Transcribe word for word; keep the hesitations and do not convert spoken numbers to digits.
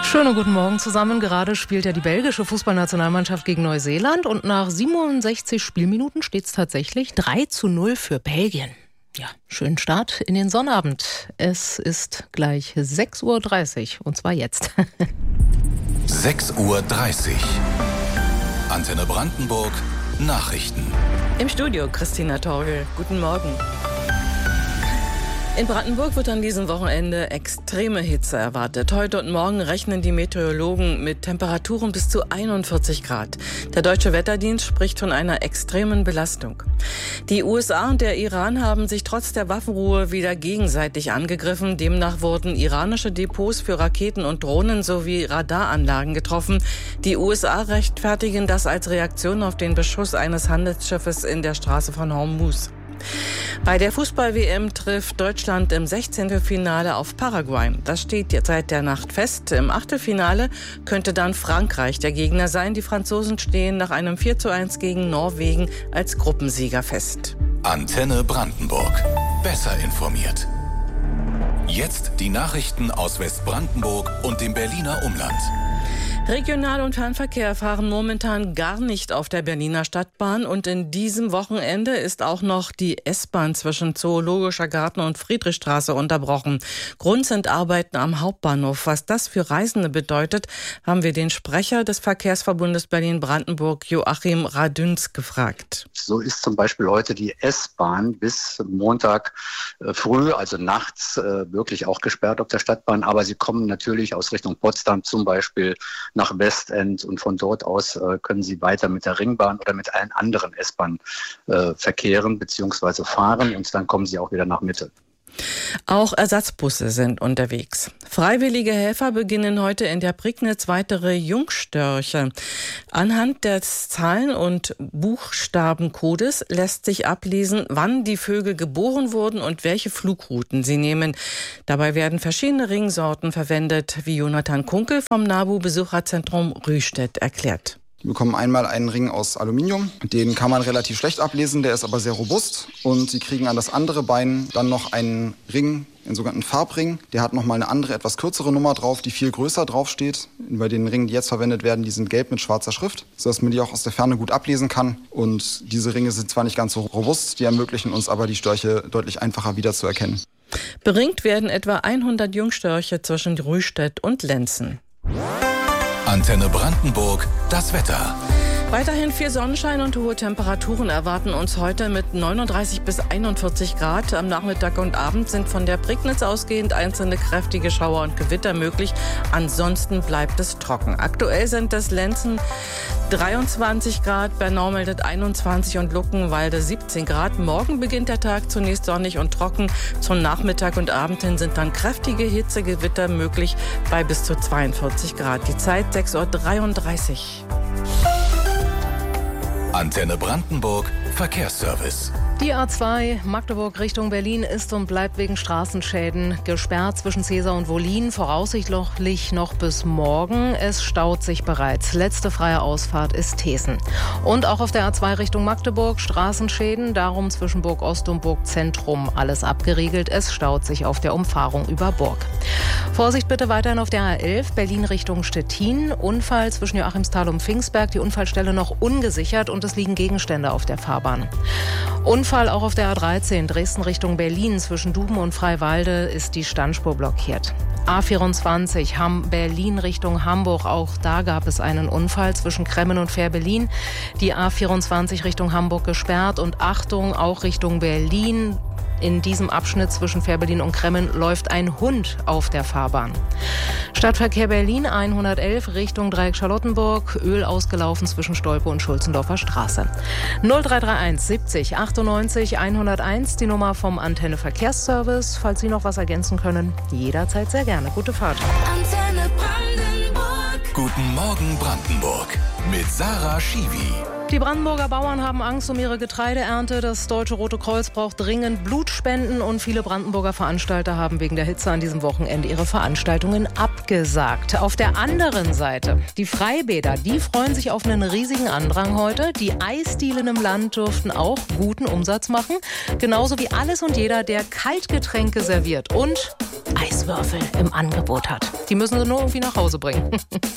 Schönen guten Morgen zusammen. Gerade spielt ja die belgische Fußballnationalmannschaft gegen Neuseeland und nach siebenundsechzig Spielminuten steht es tatsächlich drei zu null für Belgien. Ja, schönen Start in den Sonnabend. Es ist gleich sechs Uhr dreißig und zwar jetzt. sechs Uhr dreißig. Antenne Brandenburg, Nachrichten. Im Studio Christina Torgel. Guten Morgen. In Brandenburg wird an diesem Wochenende extreme Hitze erwartet. Heute und morgen rechnen die Meteorologen mit Temperaturen bis zu einundvierzig Grad. Der Deutsche Wetterdienst spricht von einer extremen Belastung. Die U S A und der Iran haben sich trotz der Waffenruhe wieder gegenseitig angegriffen. Demnach wurden iranische Depots für Raketen und Drohnen sowie Radaranlagen getroffen. Die U S A rechtfertigen das als Reaktion auf den Beschuss eines Handelsschiffes in der Straße von Hormuz. Bei der Fußball-W M trifft Deutschland im Sechzehntelfinale auf Paraguay. Das steht jetzt seit der Nacht fest. Im Achtelfinale könnte dann Frankreich der Gegner sein. Die Franzosen stehen nach einem vier zu eins gegen Norwegen als Gruppensieger fest. Antenne Brandenburg. Besser informiert. Jetzt die Nachrichten aus Westbrandenburg und dem Berliner Umland. Regional- und Fernverkehr fahren momentan gar nicht auf der Berliner Stadtbahn und in diesem Wochenende ist auch noch die S-Bahn zwischen Zoologischer Garten und Friedrichstraße unterbrochen. Grund sind Arbeiten am Hauptbahnhof. Was das für Reisende bedeutet, haben wir den Sprecher des Verkehrsverbundes Berlin-Brandenburg, Joachim Radünz, gefragt. So ist zum Beispiel heute die S-Bahn bis Montag äh, früh, also nachts, äh, wirklich auch gesperrt auf der Stadtbahn. Aber sie kommen natürlich aus Richtung Potsdam zum Beispiel nach Westend und von dort aus äh, können Sie weiter mit der Ringbahn oder mit allen anderen S-Bahnen äh, verkehren bzw. fahren und dann kommen Sie auch wieder nach Mitte. Auch Ersatzbusse sind unterwegs. Freiwillige Helfer beginnen heute in der Prignitz weitere Jungstörche. Anhand des Zahlen- und Buchstabencodes lässt sich ablesen, wann die Vögel geboren wurden und welche Flugrouten sie nehmen. Dabei werden verschiedene Ringsorten verwendet, wie Jonathan Kunkel vom NABU-Besucherzentrum Rüstedt erklärt. Die bekommen einmal einen Ring aus Aluminium, den kann man relativ schlecht ablesen, der ist aber sehr robust. Und sie kriegen an das andere Bein dann noch einen Ring, einen sogenannten Farbring. Der hat nochmal eine andere, etwas kürzere Nummer drauf, die viel größer draufsteht. Bei den Ringen, die jetzt verwendet werden, die sind gelb mit schwarzer Schrift, sodass man die auch aus der Ferne gut ablesen kann. Und diese Ringe sind zwar nicht ganz so robust, die ermöglichen uns aber, die Störche deutlich einfacher wiederzuerkennen. Beringt werden etwa hundert Jungstörche zwischen Rüstedt und Lenzen. Antenne Brandenburg, das Wetter. Weiterhin viel Sonnenschein und hohe Temperaturen erwarten uns heute mit neununddreißig bis einundvierzig Grad. Am Nachmittag und Abend sind von der Prignitz ausgehend einzelne kräftige Schauer und Gewitter möglich. Ansonsten bleibt es trocken. Aktuell sind das Lenzen dreiundzwanzig Grad, Bernau meldet einundzwanzig und Luckenwalde siebzehn Grad. Morgen beginnt der Tag zunächst sonnig und trocken. Zum Nachmittag und Abend hin sind dann kräftige Hitzegewitter möglich bei bis zu zweiundvierzig Grad. Die Zeit sechs Uhr dreiunddreißig. Antenne Brandenburg, Verkehrsservice. Die A zwei Magdeburg Richtung Berlin ist und bleibt wegen Straßenschäden gesperrt zwischen Cäsar und Wollin, voraussichtlich noch bis morgen. Es staut sich bereits. Letzte freie Ausfahrt ist Thesen. Und auch auf der A zwei Richtung Magdeburg Straßenschäden, darum zwischen Burg Ost und Burg Zentrum alles abgeriegelt. Es staut sich auf der Umfahrung über Burg. Vorsicht bitte weiterhin auf der A elf Berlin Richtung Stettin. Unfall zwischen Joachimsthal und Pfingstberg, die Unfallstelle noch ungesichert und es liegen Gegenstände auf der Fahrbahn. Unfall auch auf der A dreizehn Dresden Richtung Berlin. Zwischen Duben und Freiwalde ist die Standspur blockiert. A vierundzwanzig Ham Berlin Richtung Hamburg. Auch da gab es einen Unfall zwischen Kremmen und Fähr-Berlin. Die A vierundzwanzig Richtung Hamburg gesperrt. Und Achtung, auch Richtung Berlin. In diesem Abschnitt zwischen Fähr-Berlin und Kremmen läuft ein Hund auf der Fahrbahn. Stadtverkehr Berlin hundertelf Richtung Dreieck Charlottenburg. Öl ausgelaufen zwischen Stolpe und Schulzendorfer Straße. null drei drei eins siebzig achtundneunzig hunderteins, die Nummer vom Antenne Verkehrsservice. Falls Sie noch was ergänzen können, jederzeit sehr gerne. Gute Fahrt. Antenne Brandenburg. Guten Morgen Brandenburg mit Sarah Schiwi. Die Brandenburger Bauern haben Angst um ihre Getreideernte. Das Deutsche Rote Kreuz braucht dringend Blutspenden und viele Brandenburger Veranstalter haben wegen der Hitze an diesem Wochenende ihre Veranstaltungen abgesagt. Auf der anderen Seite, die Freibäder, die freuen sich auf einen riesigen Andrang heute. Die Eisdielen im Land dürften auch guten Umsatz machen. Genauso wie alles und jeder, der Kaltgetränke serviert und Eiswürfel im Angebot hat. Die müssen sie nur irgendwie nach Hause bringen.